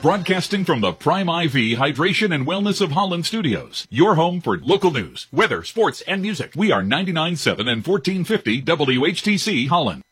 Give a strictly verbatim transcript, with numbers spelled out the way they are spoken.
broadcasting from the Prime I V Hydration and Wellness of Holland Studios. Your home for local news, weather, sports, and music. We are ninety-nine point seven and fourteen fifty W H T C Holland.